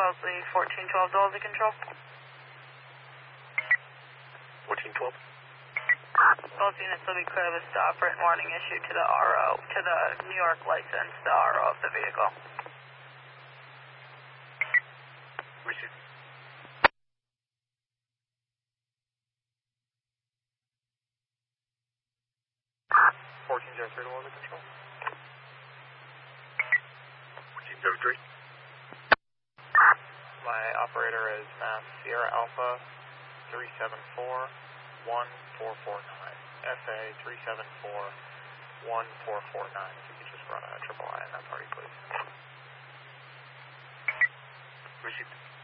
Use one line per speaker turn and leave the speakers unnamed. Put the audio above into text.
Wellesley, 1412 Dolby Control.
1412.
Both units will be clear of the stop. Written warning issued to the RO, to the New York license, the RO of the vehicle.
Receive. 1403 to Dolby Control. 1403. My operator is Mass Sierra Alpha 374-1449. SA 374-1449. If you could just run a triple I on that party, please. Received.